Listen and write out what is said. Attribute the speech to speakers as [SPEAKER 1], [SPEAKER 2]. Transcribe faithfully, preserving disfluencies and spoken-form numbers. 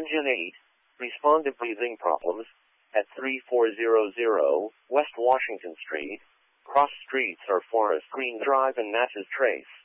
[SPEAKER 1] Engine eight, respond to breathing problems at thirty-four hundred West Washington Street, cross streets are Forest Green Drive and Natchez Trace.